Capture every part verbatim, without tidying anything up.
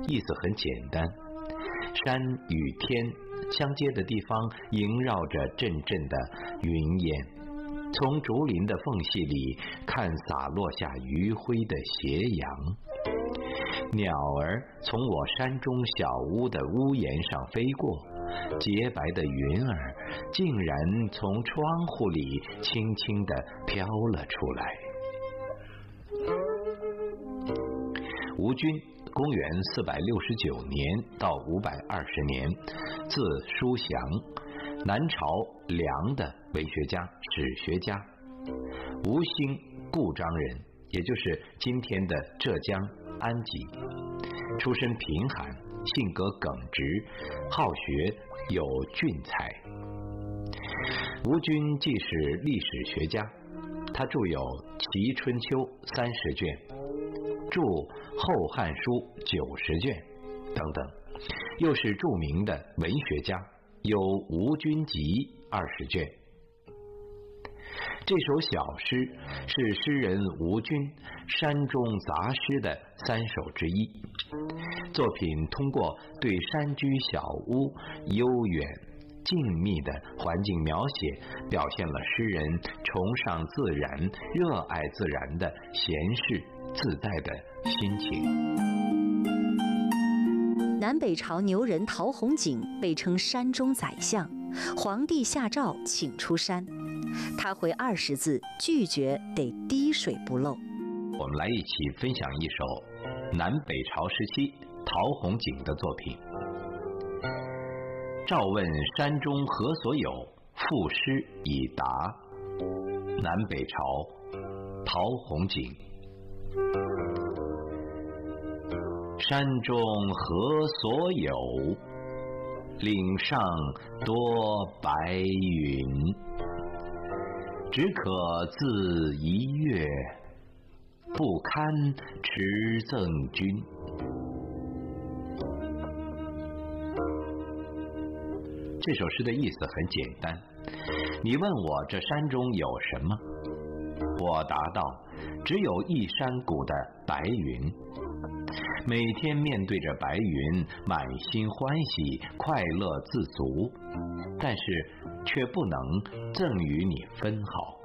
意思很简单，山与天相接的地方萦绕着阵阵的云烟，从竹林的缝隙里看洒落下余晖的斜阳。鸟儿从我山中小屋的屋檐上飞过，洁白的云儿竟然从窗户里轻轻地飘了出来。吴军公元四百六十九年到五百二十年，字叔祥，南朝梁的文学家、史学家，吴兴故章人，也就是今天的浙江安吉。出身贫寒，性格耿直，好学，有俊才。吴军既是历史学家，他著有《齐春秋》三十卷，著《后汉书》九十卷等等，又是著名的文学家，有《吴君集》二十卷。这首小诗是诗人吴军山中杂诗的三首之一。作品通过对山居小屋悠远静谧的环境描写，表现了诗人崇尚自然、热爱自然的闲适自在的心情。 南北朝牛人陶弘景被称山中宰相，皇帝下诏请出山，他回二十字，拒绝得滴水不漏。 我们来一起分享一首南北朝时期陶弘景的作品。召问山中何所有，赋诗以答。南北朝，陶弘景。山中何所有，岭上多白云。只可自一月，不堪持赠君。这首诗的意思很简单，你问我这山中有什么，我答道，只有一山谷的白云。每天面对着白云，满心欢喜，快乐自足，但是却不能赠予你分毫。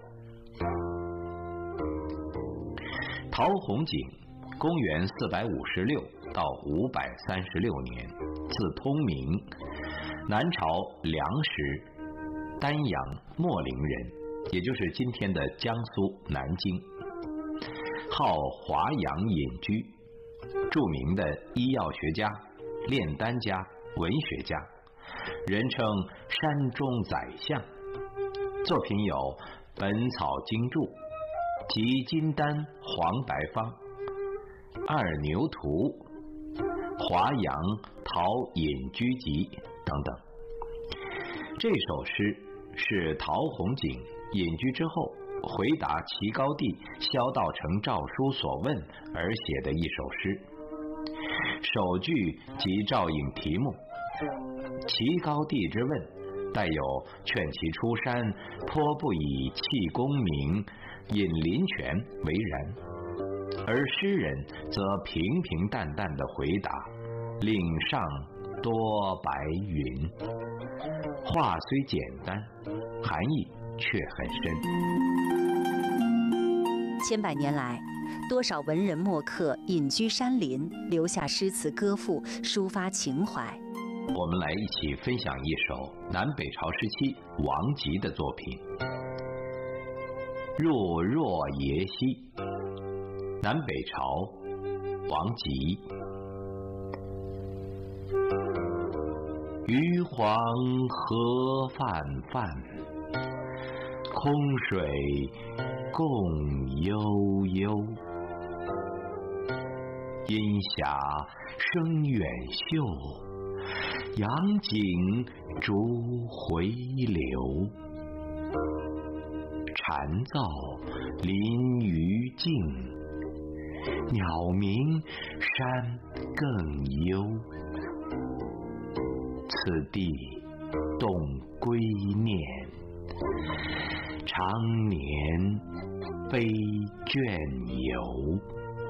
陶弘景，公元四百五十六到五百三十六年，字通明，南朝梁时丹阳秣陵人，也就是今天的江苏南京，号华阳隐居，著名的医药学家、炼丹家、文学家，人称山中宰相。作品有《本草经注》、《集金丹黄白方》、《二牛图》、《华阳陶隐居集》等等。这首诗是陶弘景隐居之后回答齐高帝萧道成诏书所问而写的一首诗。首句即照应题目，齐高帝之问，带有劝其出山，颇不以弃功名，引林泉为然，而诗人则平平淡淡的回答，岭上多白云。话虽简单，含义却很深。 千百年来，多少文人墨客隐居山林，留下诗词歌赋，抒发情怀。 我们来一起分享一首南北朝时期王吉的作品《若若耶溪》。南北朝，王吉。余黄河泛泛，空水共悠悠。阴霞生远秀，阳景逐回流。蝉噪林鱼静，鸟鸣山更幽。此地动归念，常年悲倦游。